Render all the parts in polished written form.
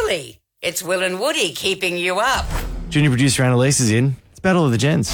really? It's Will and Woody keeping you up. Junior producer Annalise is in. It's Battle of the Gens.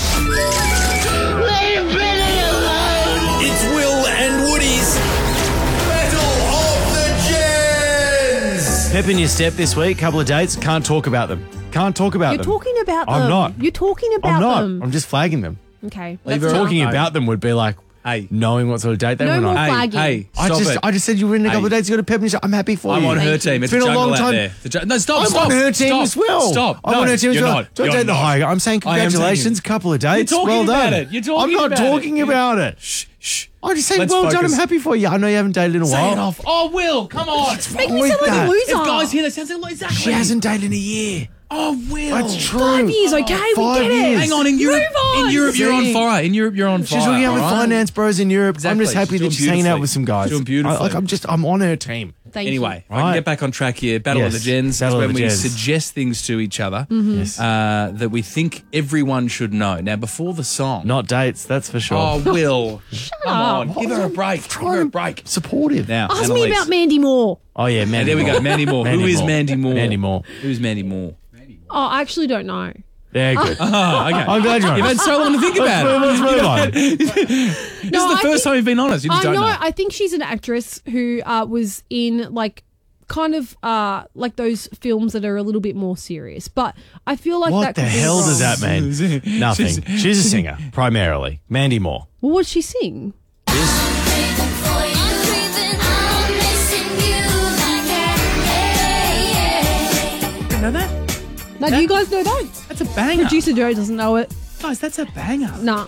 It's Will and Woody's Battle of the Gens. Pep in your step this week. Couple of dates. Can't talk about them. Can't talk about You're them. talking about them. I'm not. You're talking about I'm not. them. I'm just flagging them. Okay. Leave that's talking enough. about them would be like knowing what sort of date they No went more on. flagging. Hey, I just said you were in a couple of dates. You got a Pep in your step. I'm happy for I'm you. on her team. It's been a a jungle long out time. there. No, stop, I'm stop. on her team stop, as well. Stop. I'm on her team as you're well. not. Don't You're take the not. high. I'm saying I am congratulations. taking it. Couple of dates. You're talking well done. about it. You're talking I'm not about talking it. about it. Shh. I'm just saying Let's well done. focus. I'm happy for you. I know you haven't dated in a Say while. it off. Oh, Will, come on. Make me with sound like that? a loser. There's guys here that sounds like exactly. She hasn't dated in a year. Oh, Will. That's true. 5 years, okay? We 5 get it. years. Hang on, in Europe, Move on. you're on See? fire. In Europe, you're on fire. She's hooking out with all right? finance bros in Europe. Exactly. I'm just happy She's that she's doing hanging out beautifully. with some guys. She's doing beautifully. I'm on her team. Thank Anyway, you. I can Right. get back on track here. Battle of Yes. the Gens. Battle That's of when the we Gens. suggest things to each other Yes. that we think everyone should know. Now, before the song. Not dates, that's for sure. Oh, Will. Come on. up. Give her a break. Give her a break. Supportive. Now, Ask me Annalise. about Mandy Moore. Oh, yeah, And Mandy there we Moore. go. Mandy Moore. Who is Mandy Moore? Mandy Moore. Who's Mandy Moore? Oh, I actually don't know. Yeah, good. Oh, okay. I'm glad you're You've had honest. so long to think about it. Let's move on. This is the first time you've been honest. You just I don't know. know. I think she's an actress who was in like kind of like those films that are a little bit more serious. But I feel like What that the could be hell wrong. does that mean? Nothing. She's a singer, primarily. Mandy Moore. Well, what'd she sing? Know that? Now, do you guys know that? That's a banger. Producer Joe doesn't know it. Guys, that's a banger. Nah.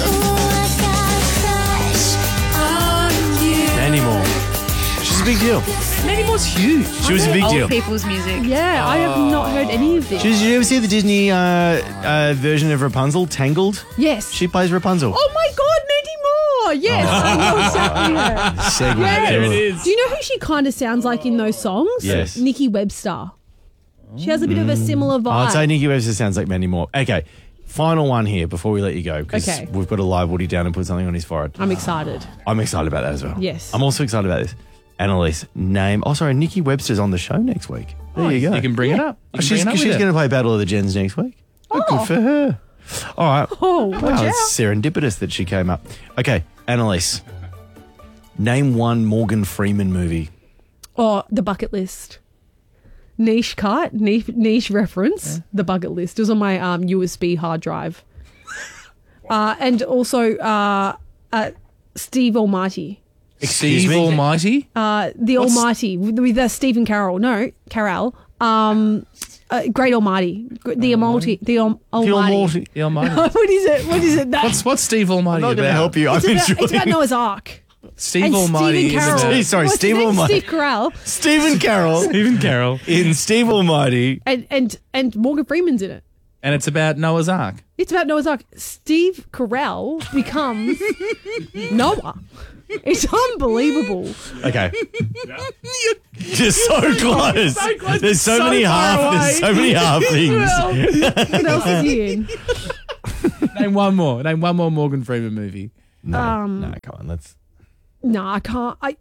Mandy Moore. She's a big deal. Mandy Moore's huge. She was a big Old deal. people's music. Yeah, I have not heard any of this. Did you ever see the Disney version of Rapunzel, Tangled? Yes. She plays Rapunzel. Oh my God, Mandy Moore! Yes, I know exactly her. Segment. Yeah. There it is. Do you know who she kind of sounds like in those songs? Yes. Nikki Webster. She has a bit of a similar vibe. I'd say Nikki Webster sounds like Mandy Moore. Okay, final one here before we let you go, because Okay. we've got to lie Woody down and put something on his forehead. I'm excited. I'm excited about that as well. Yes. I'm also excited about this. Annalise, name. Oh, sorry, Nikki Webster's on the show next week. There you go. You can bring it up. You can She's bring it up with going her. to play Battle of the Gens next week. Oh, good for her. All right. Oh, Wow, watch out. it's serendipitous that she came up. Okay, Annalise, name one Morgan Freeman movie. Oh, The Bucket List. Niche cut, niche reference. The Bucket List. It was on my USB hard drive. And also Steve Almighty. Excuse Steve me? Almighty? The Almighty with Stephen Carroll. No, Carell. Great Almighty. The Almighty. The Almighty. The Almighty. What is it? What is it? That, What's Steve Almighty I'm not about? going to help you. it's, I'm about, it's about enjoying Noah's Ark. Steve And Almighty Stephen is Carroll. about Sorry, What's Steve his name? Almighty. Steve Carell. Stephen Carroll Stephen Carroll. in Steve Almighty. And Morgan Freeman's in it. And it's about Noah's Ark. It's about Noah's Ark. Steve Carell becomes Noah. It's unbelievable. Okay. You're so close. There's so many half things. What else is he in? Name one more. Name one more Morgan Freeman movie. No, come on. Let's. No, I can't. I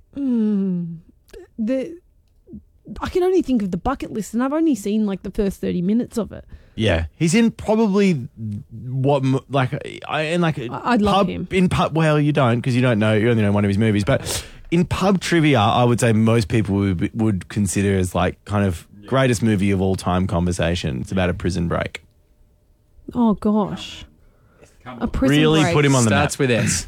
can only think of The Bucket List, and I've only seen like the first 30 minutes of it. Yeah, he's in probably I'd love him. in pub. Well, you don't because you don't know. You only know one of his movies, but in pub trivia, I would say most people would consider as like kind of greatest movie of all time conversation. It's about a prison break. Oh gosh, a prison Really break. put him on the map. Starts with S.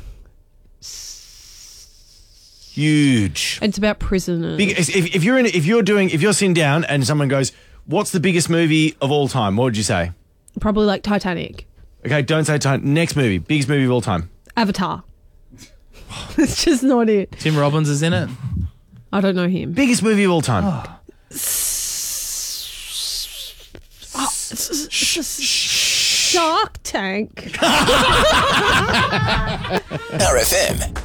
Huge. It's about prisoners. If you're sitting down and someone goes, "What's the biggest movie of all time?" What would you say? Probably like Titanic, Okay, don't say time. Next movie, biggest movie of all time. Avatar. It's just not it. Tim Robbins is in it. I don't know him. Biggest movie of all time. Shark Tank. RFM